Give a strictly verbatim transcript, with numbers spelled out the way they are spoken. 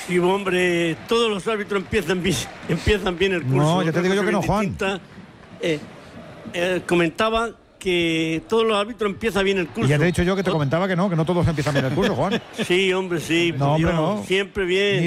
Sí, hombre, todos los árbitros empiezan bien, empiezan bien el curso. No, ya te digo yo que no, Juan. Eh, eh, comentaba que todos los árbitros empiezan bien el curso. Y ya te he dicho yo que te comentaba que no, que no todos empiezan bien el curso, Juan. Sí, hombre, sí. No, hombre, Dios, no. Siempre bien.